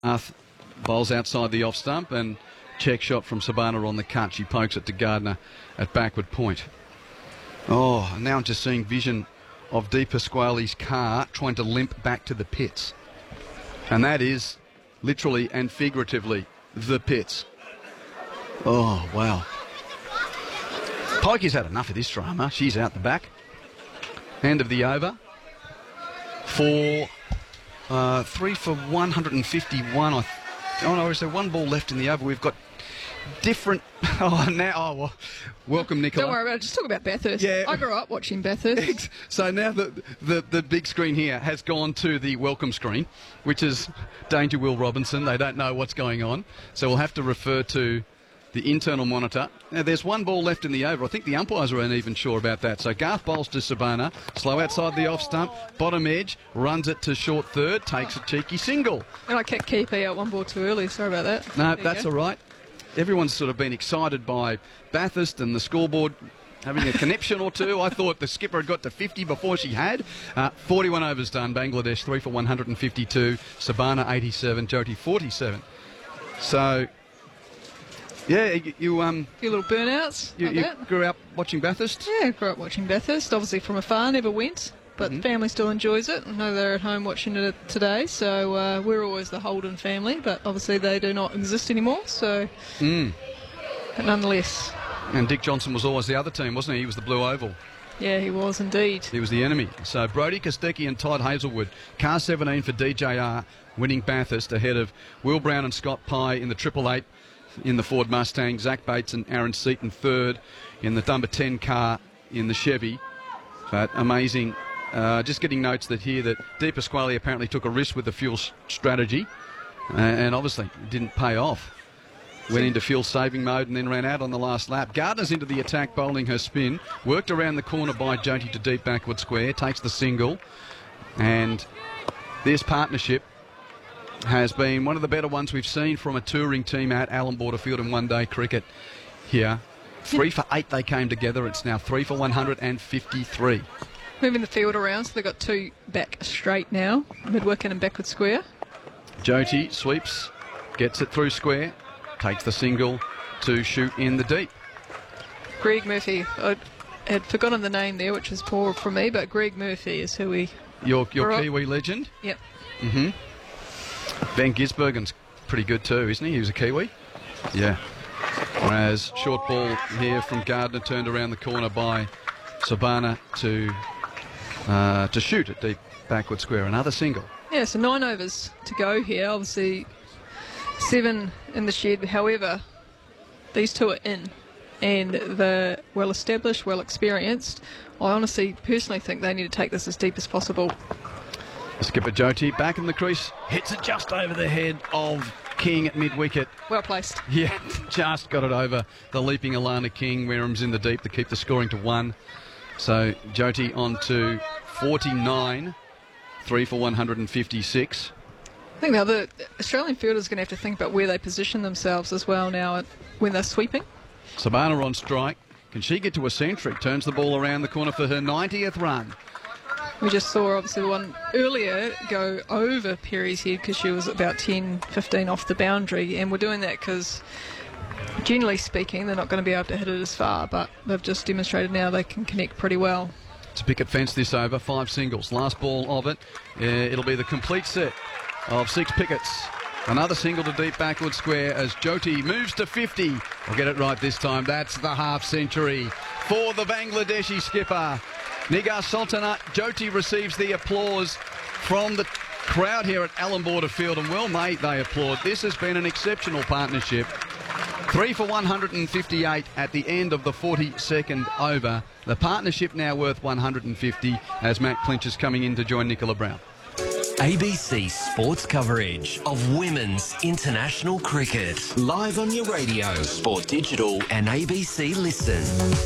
Bowls outside the off stump and check shot from Sabana on the cut. She pokes it to Gardner at backward point. Oh, now I'm just seeing vision of Di Pasquale's car trying to limp back to the pits. And that is literally and figuratively the pits. Oh, wow. Pikey's had enough of this drama. She's out the back. End of the over. 3 for 151. Oh no, is there one ball left in the over? We've got different... well, welcome, Nicola. Don't worry about it. Just talk about Bathurst. Yeah. I grew up watching Bathurst. So now the big screen here has gone to the welcome screen, which is Danger Will Robinson. They don't know what's going on. So we'll have to refer to the internal monitor. Now, there's one ball left in the over. I think the umpires aren't even sure about that. So Garth bowls to Sabana. Slow outside the off stump. Bottom edge. Runs it to short third. Takes a cheeky single. And I kicked Keefe out one ball too early. Sorry about that. No, that's all right. Everyone's sort of been excited by Bathurst and the scoreboard having a connection or two. I thought the skipper had got to 50 before she had. 41 overs done. Bangladesh 3 for 152. Sabana 87. Jyoti 47. So... yeah, you a few little burnouts. You grew up watching Bathurst? Yeah, I grew up watching Bathurst. Obviously from afar, never went, but the family still enjoys it. I know they're at home watching it today, so we're always the Holden family, but obviously they do not exist anymore, so but nonetheless. And Dick Johnson was always the other team, wasn't he? He was the Blue Oval. Yeah, he was indeed. He was the enemy. So Brodie Kostecki and Todd Hazelwood. Car 17 for DJR, winning Bathurst ahead of Will Brown and Scott Pye in the 888. In the Ford Mustang, Zach Bates and Aaron Seaton third in the number 10 car in the Chevy. But amazing. Just getting notes that Di Pasquale apparently took a risk with the fuel strategy and obviously it didn't pay off. Went into fuel saving mode and then ran out on the last lap. Gardner's into the attack, bowling her spin. Worked around the corner by Jyoti to deep backward square. Takes the single. And this partnership has been one of the better ones we've seen from a touring team at Allan Border Field in one-day cricket here. 3 for 8 they came together. It's now 3 for 153. Moving the field around, so they've got two back straight now, mid-wicket and backward square. Jyoti sweeps, gets it through square, takes the single to shoot in the deep. Greg Murphy, I had forgotten the name there, which was poor from me, but Greg Murphy is who we... Your Kiwi legend? Yep. Mm-hmm. Van Gisbergen's pretty good too, isn't he? He was a Kiwi. Yeah. Whereas short ball here from Gardner turned around the corner by Sabana to shoot at deep backward square. Another single. Yeah, so 9 overs to go here. Obviously 7 in the shed. However, these two are in and they're well established, well experienced. I honestly, personally think they need to take this as deep as possible. Skipper Jyoti back in the crease, hits it just over the head of King at mid-wicket. Well placed. Yeah, just got it over the leaping Alana King. Warehams in the deep to keep the scoring to 1. So Jyoti on to 49, 3 for 156. I think now the Australian fielders are going to have to think about where they position themselves as well now when they're sweeping. Sabana on strike. Can she get to a century? Turns the ball around the corner for her 90th run. We just saw, obviously, the one earlier go over Perry's head because she was about 10, 15 off the boundary. And we're doing that because, generally speaking, they're not going to be able to hit it as far, but they've just demonstrated now they can connect pretty well. It's a picket fence this over, 5 singles. Last ball of it, it'll be the complete set of 6 pickets. Another single to deep backward square as Jyoti moves to 50. We'll get it right this time. That's the half century for the Bangladeshi skipper. Nigar Sultanat. Jyoti receives the applause from the crowd here at Allan Border Field, and well, mate, they applaud. This has been an exceptional partnership. 3 for 158 at the end of the 42nd over. The partnership now worth 150 as Matt Clinch is coming in to join Nicola Brown. ABC Sports coverage of women's international cricket. Live on your radio, Sport Digital and ABC Listen.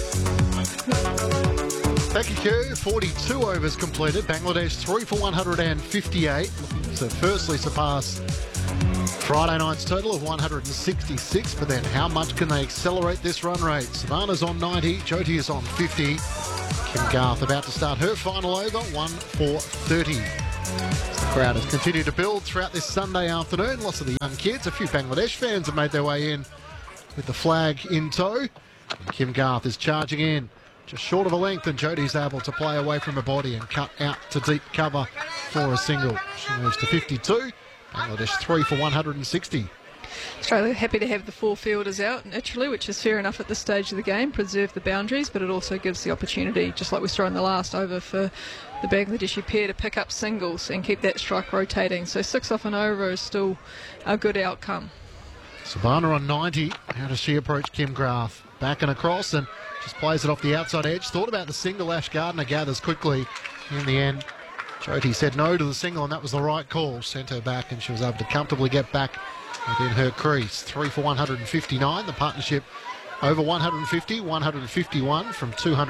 Thank you, Q. 42 overs completed. Bangladesh 3 for 158. Looking to firstly surpass Friday night's total of 166. But then how much can they accelerate this run rate? Savannah's on 90. Jyoti is on 50. Kim Garth about to start her final over. 1 for 30. The crowd has continued to build throughout this Sunday afternoon. Lots of the young kids, a few Bangladesh fans have made their way in with the flag in tow. And Kim Garth is charging in, just short of a length, and Jodie's able to play away from her body and cut out to deep cover for a single. She moves to 52. Bangladesh 3 for 160. Australia happy to have the four fielders out naturally, which is fair enough at this stage of the game, preserve the boundaries, but it also gives the opportunity, just like we saw in the last over, for the Bangladeshi pair to pick up singles and keep that strike rotating. So 6 off an over is still a good outcome. Sabana on 90. How does she approach Kim Garth? Back and across, and just plays it off the outside edge. Thought about the single. Ash Gardner gathers quickly. In the end, Jyoti said no to the single, and that was the right call. Sent her back, and she was able to comfortably get back within her crease. 3 for 159. The partnership over 150, 151 from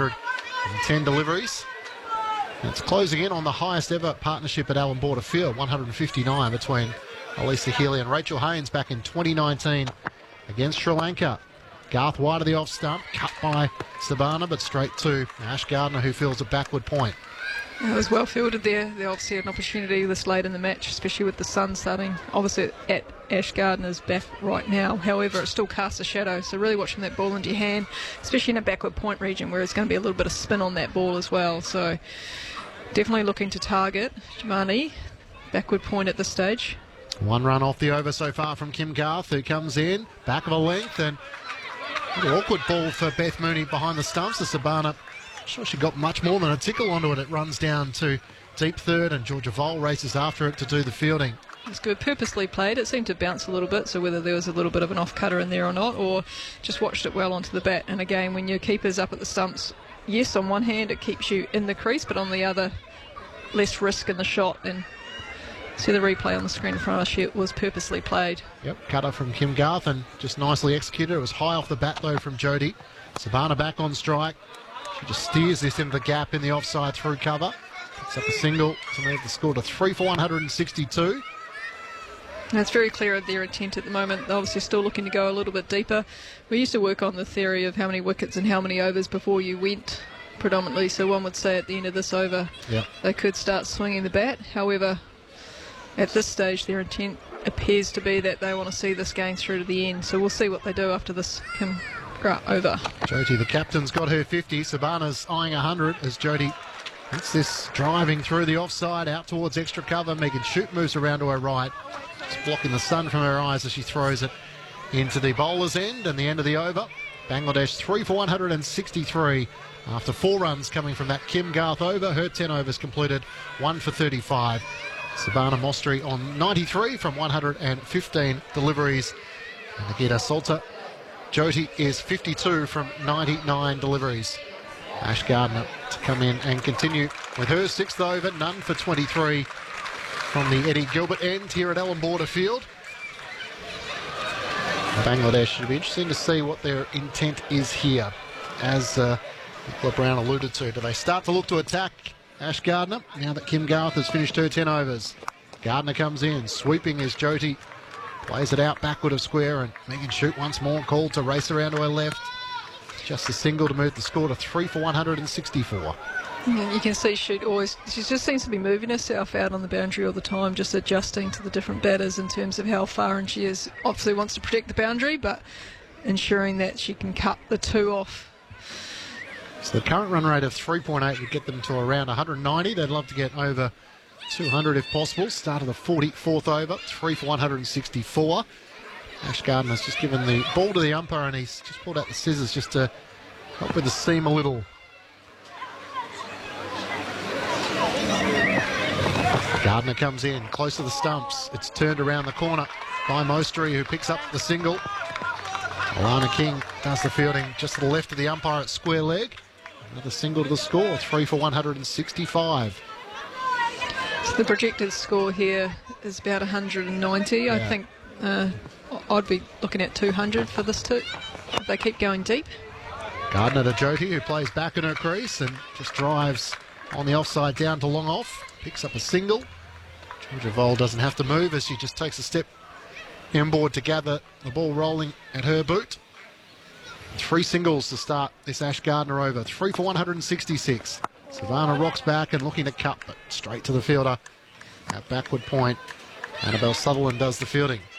210 deliveries. And it's closing in on the highest ever partnership at Allan Border Field, 159 between Alyssa Healy and Rachel Haynes back in 2019 against Sri Lanka. Garth wide of the off stump, cut by Sabana, but straight to Ash Gardner, who feels a backward point. It was well fielded there. They obviously had an opportunity this late in the match, especially with the sun starting obviously at Ash Gardner's back right now. However, it still casts a shadow, so really watching that ball into your hand, especially in a backward point region where there's going to be a little bit of spin on that ball as well. So definitely looking to target Jamani, backward point at this stage. One run off the over so far from Kim Garth, who comes in, back of a length, and an awkward ball for Beth Mooney behind the stumps. The Sabana, I'm sure she got much more than a tickle onto it. It runs down to deep third, and Georgia Vole races after it to do the fielding. It's good, purposely played. It seemed to bounce a little bit, so whether there was a little bit of an off-cutter in there or not, or just watched it well onto the bat. And again, when your keeper's up at the stumps, yes, on one hand it keeps you in the crease, but on the other, less risk in the shot. And see the replay on the screen in front of us, it was purposely played. Yep, cutter from Kim Garth and just nicely executed. It was high off the bat though from Jodie. Sabana back on strike. She just steers this into the gap in the offside through cover. Picks up a single to move the score to 3 for 162. And it's very clear of their intent at the moment. They're obviously still looking to go a little bit deeper. We used to work on the theory of how many wickets and how many overs before you went predominantly. So one would say at the end of this over, they could start swinging the bat. However, at this stage, their intent appears to be that they want to see this game through to the end. So we'll see what they do after this Kim Garth over. Jyoti, the captain's got her 50. Sabana's eyeing 100 as Jyoti hits this driving through the offside out towards extra cover. Megan Shute moves around to her right. Just blocking the sun from her eyes as she throws it into the bowler's end, and the end of the over. Bangladesh 3 for 163 after 4 runs coming from that Kim Garth over. Her 10 overs completed, 1 for 35. Sabana Mostri on 93 from 115 deliveries. And Nagita Salter Jyoti is 52 from 99 deliveries. Ash Gardner to come in and continue with her 6th over, none for 23 from the Eddie Gilbert end here at Allan Border Field. Bangladesh, should be interesting to see what their intent is here. As Nicola Brown alluded to, do they start to look to attack Ash Gardner now that Kim Garth has finished her 10 overs? Gardner comes in, sweeping as Jyoti plays it out backward of square, and Megan Shute once more called to race around to her left. Just a single to move the score to 3 for 164. Yeah, you can see Shute always, she just seems to be moving herself out on the boundary all the time, just adjusting to the different batters in terms of how far in she is. Obviously wants to protect the boundary, but ensuring that she can cut the 2 off. So the current run rate of 3.8 would get them to around 190. They'd love to get over 200 if possible. Start of the 44th over, 3 for 164. Ash Gardner's just given the ball to the umpire, and he's just pulled out the scissors just to help with the seam a little. Gardner comes in, close to the stumps. It's turned around the corner by Mostri, who picks up the single. Alana King does the fielding just to the left of the umpire at square leg. Another single to the score, 3 for 165. So the projected score here is about 190. Yeah. I think I'd be looking at 200 for this too, if they keep going deep. Gardner to Jyoti, who plays back in her crease and just drives on the offside down to long off. Picks up a single. Georgia Vole doesn't have to move as she just takes a step inboard to gather the ball rolling at her boot. 3 singles to start this Ash Gardner over. 3 for 166. Savannah rocks back and looking to cut, but straight to the fielder At backward point, Annabelle Sutherland does the fielding.